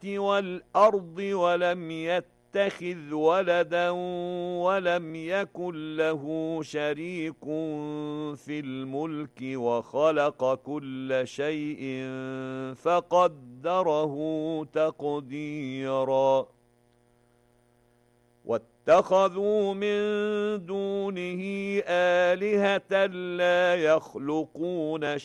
وَالْأَرْضِ وَلَمْ يَتَّخِذْ وَلَدًا وَلَمْ يَكُنْ لَهُ شَرِيكٌ فِي الْمُلْكِ وَخَلَقَ كُلَّ شَيْءٍ فَقَدَّرَهُ تَقْدِيرًا وَاتَّخَذُوا مِن دُونِهِ آلِهَةً لَّا يَخْلُقُونَ